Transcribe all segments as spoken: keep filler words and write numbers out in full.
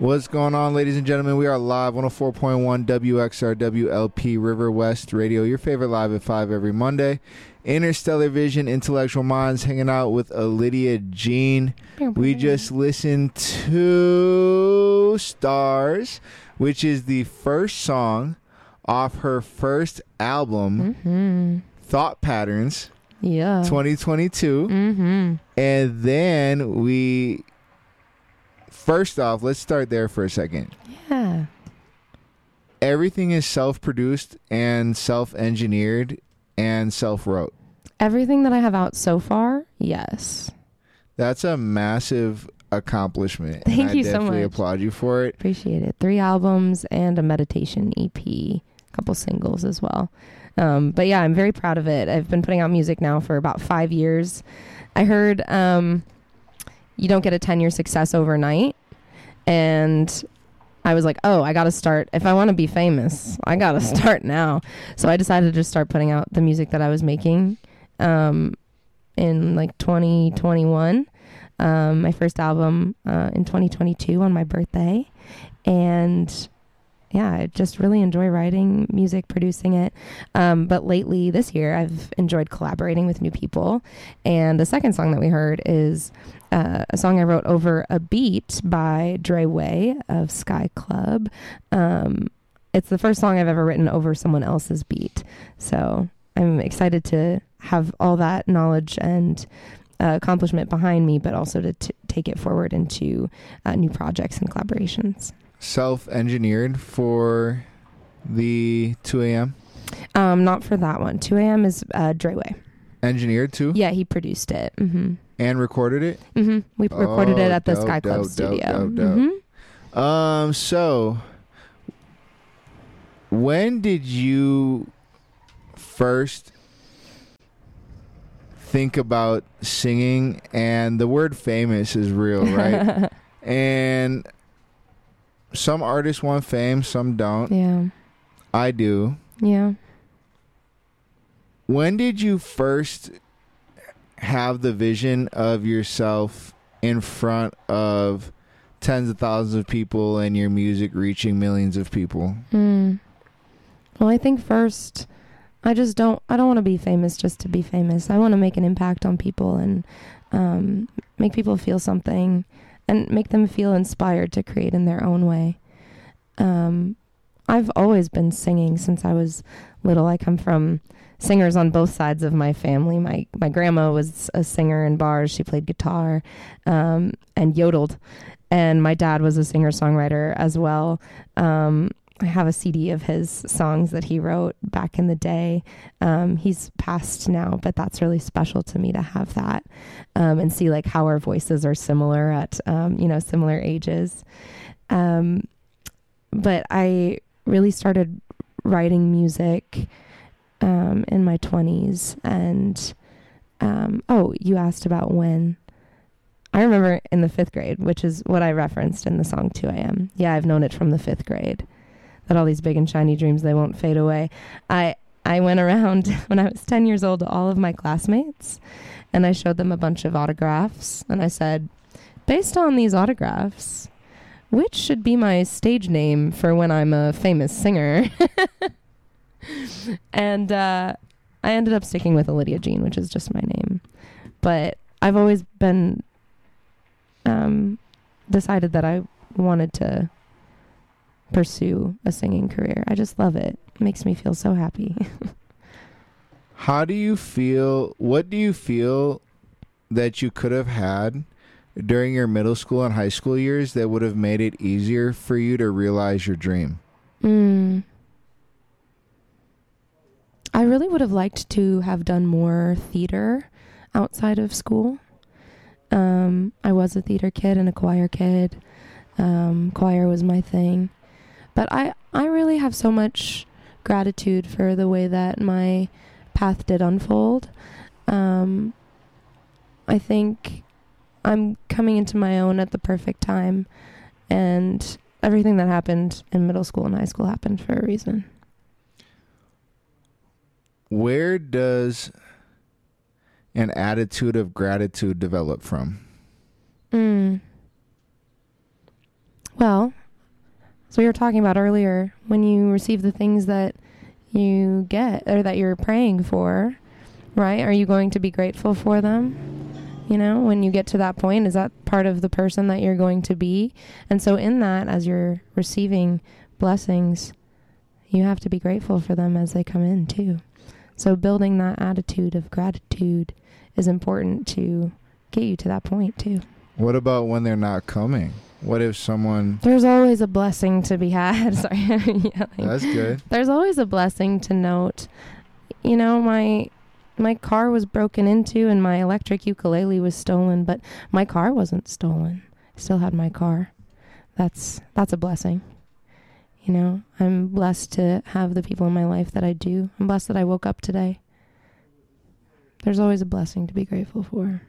What's going on, ladies and gentlemen? We are live one oh four point one W X R W L P River West Radio, your favorite live at five every Monday. Interstellar Vision, Intellectual Minds, hanging out with Lydia Jean. We just listened to Stars, which is the first song off her first album, mm-hmm. Thought Patterns, yeah, twenty twenty-two. Mm-hmm. And then we... First off, let's start there for a second. Yeah. Everything is self-produced and self-engineered and self-wrote. Everything that I have out so far, yes. That's a massive accomplishment. Thank and you I so definitely much. applaud you for it. Appreciate it. Three albums and a meditation E P, a couple singles as well. Um, but yeah, I'm very proud of it. I've been putting out music now for about five years. I heard... Um, you don't get a ten-year success overnight. And I was like, oh, I got to start. If I want to be famous, I got to start now. So I decided to just start putting out the music that I was making um, in like twenty twenty-one. Um, my first album uh, in twenty twenty-two on my birthday. And... yeah, I just really enjoy writing music, producing it. Um, but lately this year, I've enjoyed collaborating with new people. And the second song that we heard is uh, a song I wrote over a beat by Dre Way of Sky Club. Um, it's the first song I've ever written over someone else's beat. So I'm excited to have all that knowledge and uh, accomplishment behind me, but also to t- take it forward into uh, new projects and collaborations. Self-engineered for the two a.m.? Um, not for that one. two a.m. is uh, Dre Way. Engineered too? Yeah, he produced it. Mm-hmm. And recorded it? Mm-hmm. We oh, recorded it at the dope, Sky Club dope, studio. Dope, dope, mm-hmm. Um, so, when did you first think about singing? And the word famous is real, right? And... some artists want fame, some don't. Yeah. I do. Yeah. When did you first have the vision of yourself in front of tens of thousands of people and your music reaching millions of people? Mm. Well, I think first, I just don't, I don't want to be famous just to be famous. I want to make an impact on people and um, make people feel something. And make them feel inspired to create in their own way. Um, I've always been singing since I was little. I come from singers on both sides of my family. My my grandma was a singer in bars. She played guitar um, and yodeled. And my dad was a singer-songwriter as well. Um, I have a C D of his songs that he wrote back in the day. Um, he's passed now, but that's really special to me to have that um, and see like how our voices are similar at, um, you know, similar ages. Um, but I really started writing music um, in my twenties. And, um, oh, you asked about when. I remember in the fifth grade, which is what I referenced in the song two a.m. Yeah, I've known it from the fifth grade. That all these big and shiny dreams, they won't fade away. I I went around when I was ten years old to all of my classmates, and I showed them a bunch of autographs, and I said, based on these autographs, which should be my stage name for when I'm a famous singer? And uh, I ended up sticking with Lydia Jean, which is just my name. But I've always been um, decided that I wanted to pursue a singing career. I just love it. It makes me feel so happy. How do you feel, what do you feel that you could have had during your middle school and high school years that would have made it easier for you to realize your dream? Mm. I really would have liked to have done more theater outside of school. Um, I was a theater kid and a choir kid. Um, choir was my thing. But I, I really have so much gratitude for the way that my path did unfold. Um, I think I'm coming into my own at the perfect time, and everything that happened in middle school and high school happened for a reason. Where does an attitude of gratitude develop from? Mm. Well, so we were talking about earlier, when you receive the things that you get or that you're praying for, right? Are you going to be grateful for them? You know, when you get to that point, is that part of the person that you're going to be? And so in that, as you're receiving blessings, you have to be grateful for them as they come in too. So building that attitude of gratitude is important to get you to that point too. What about when they're not coming? What if someone... There's always a blessing to be had. Sorry. yeah, like, That's good. There's always a blessing to note. You know, my my car was broken into and my electric ukulele was stolen, but my car wasn't stolen. I still had my car. That's that's a blessing. You know, I'm blessed to have the people in my life that I do. I'm blessed that I woke up today. There's always a blessing to be grateful for.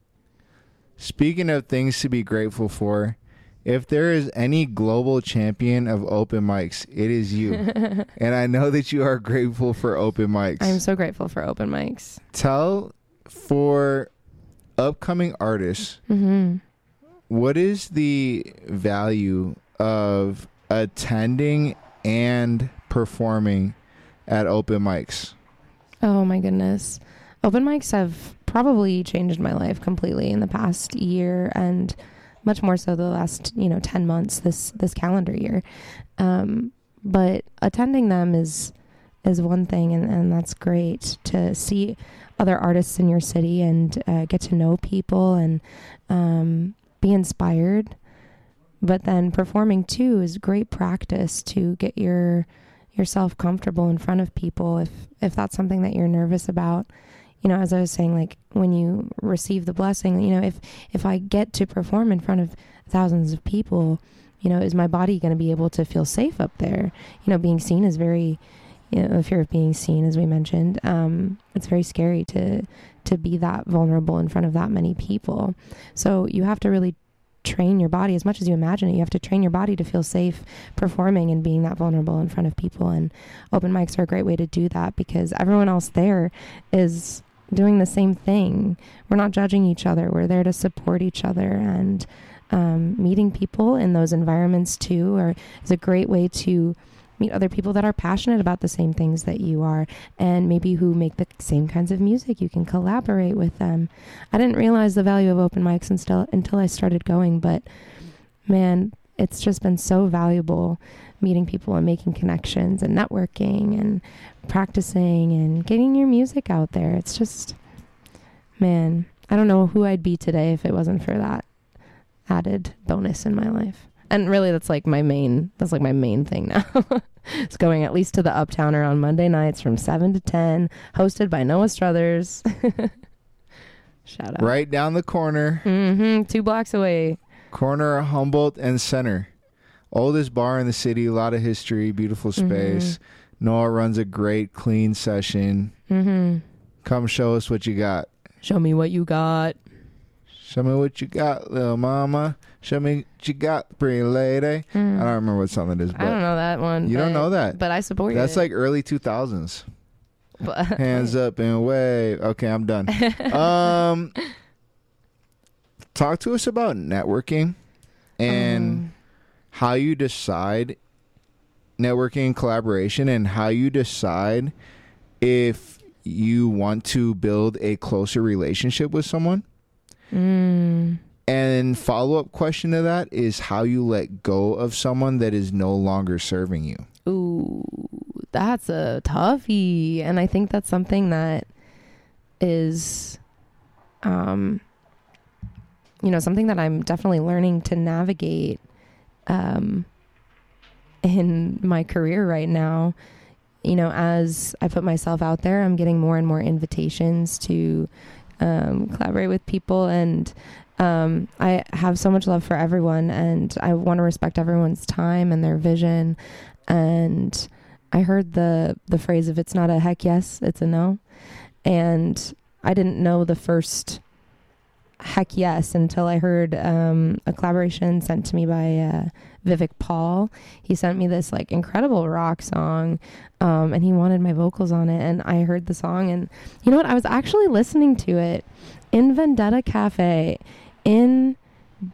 Speaking of things to be grateful for, if there is any global champion of open mics, it is you. And I know that you are grateful for open mics. I'm so grateful for open mics. Tell for upcoming artists, Mm-hmm. what is the value of attending and performing at open mics? Oh my goodness. Open mics have probably changed my life completely in the past year, and much more so the last, you know, ten months, this, this calendar year. Um, but attending them is, is one thing. And, and that's great to see other artists in your city and uh, get to know people and um, be inspired. But then performing too is great practice to get your, yourself comfortable in front of people. If, if that's something that you're nervous about, you know, as I was saying, like when you receive the blessing, you know, if, if I get to perform in front of thousands of people, you know, is my body going to be able to feel safe up there? You know, being seen is very, you know, the fear of being seen, as we mentioned, um, it's very scary to, to be that vulnerable in front of that many people. So you have to really train your body as much as you imagine it. You have to train your body to feel safe performing and being that vulnerable in front of people. And open mics are a great way to do that because everyone else there is doing the same thing. We're not judging each other. We're there to support each other, and um, meeting people in those environments too are, is a great way to meet other people that are passionate about the same things that you are, and maybe who make the same kinds of music. You can collaborate with them. I didn't realize the value of open mics until, until I started going, but man, it's just been so valuable meeting people and making connections and networking and practicing and getting your music out there. It's just, man, I don't know who I'd be today if it wasn't for that added bonus in my life. And really, that's like my main, that's like my main thing now. It's going at least to the Uptowner on Monday nights from seven to ten, hosted by Noah Struthers. Shout out. Right down the corner. Mm-hmm. Two blocks away. Corner of Humboldt and Center. Oldest bar in the city, a lot of history, beautiful space. Mm-hmm. Noah runs a great, clean session. Mm-hmm. Come show us what you got. Show me what you got. Show me what you got, little mama. Show me what you got, pretty lady. Mm. I don't remember what song it is. But I don't know that one. You but, don't know that? But I support That's it. like early two thousands. Hands up and wave. Okay, I'm done. um, talk to us about networking and um. how you decide networking and collaboration, and how you decide if you want to build a closer relationship with someone. Mm. And follow-up question to that is how you let go of someone that is no longer serving you. Ooh, that's a toughie. And I think that's something that is, um, you know, something that I'm definitely learning to navigate um, in my career right now. You know, as I put myself out there, I'm getting more and more invitations to um, collaborate with people, and um, I have so much love for everyone, and I want to respect everyone's time and their vision. And I heard the the phrase, if it's not a heck yes, it's a no. And I didn't know the first heck yes until I heard um, a collaboration sent to me by uh, Vivek Paul. He sent me this like incredible rock song, um, and he wanted my vocals on it. And I heard the song, and you know what? I was actually listening to it in Vendetta Cafe in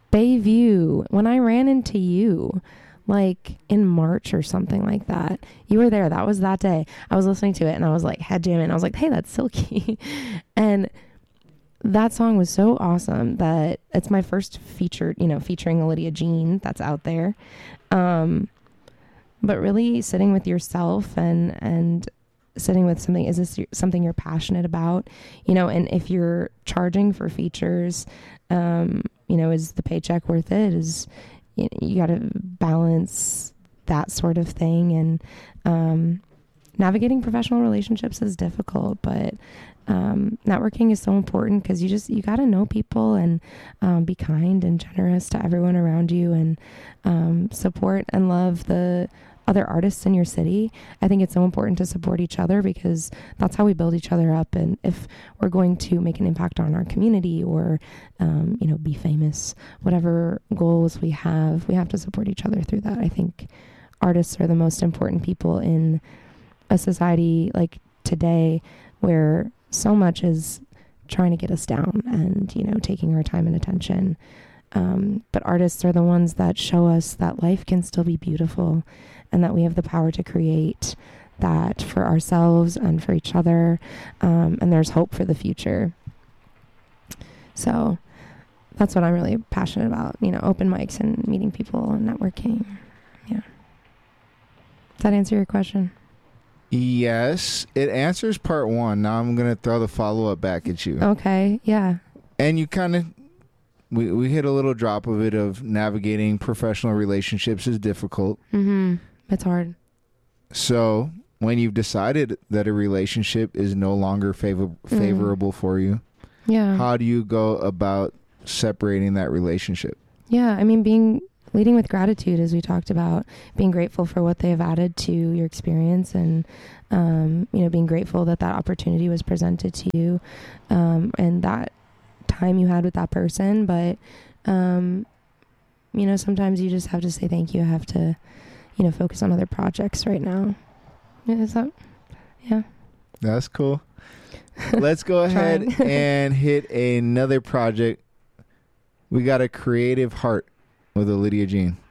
Bayview, when I ran into you, like in March or something like that, you were there. That was that day. I was listening to it and I was like head jamming. I was like, hey, that's Silky. And that song was so awesome that it's my first featured, you know, featuring Lydia Jean that's out there. Um, but really sitting with yourself and, and sitting with something, is this something you're passionate about? You know, and if you're charging for features, um, you know, is the paycheck worth it? Is, you, you got to balance that sort of thing. And um, navigating professional relationships is difficult, but um, networking is so important because you just, you got to know people and um, be kind and generous to everyone around you and um, support and love the other artists in your city. I think it's so important to support each other because that's how we build each other up. And if we're going to make an impact on our community or, um, you know, be famous, whatever goals we have, we have to support each other through that. I think artists are the most important people in a society like today where so much is trying to get us down and, you know, taking our time and attention. Um, but artists are the ones that show us that life can still be beautiful and that we have the power to create that for ourselves and for each other. Um, and there's hope for the future. So that's what I'm really passionate about, you know, open mics and meeting people and networking. Yeah. Does that answer your question? Yes, it answers part one. Now I'm going to throw the follow-up back at you. Okay, yeah. And you kind of, we, we hit a little drop of it of navigating professional relationships is difficult. Mm-hmm. It's hard. So when you've decided that a relationship is no longer favor- favorable mm. for you, yeah, how do you go about separating that relationship? Yeah, I mean, being leading with gratitude, as we talked about, being grateful for what they have added to your experience and, um, you know, being grateful that that opportunity was presented to you um, and that time you had with that person. But, um, you know, sometimes you just have to say thank you. I have to, you know, focus on other projects right now. Yeah, is that, yeah. That's cool. Let's go ahead and hit another project. We got A Creative Heart with Lydia Jean.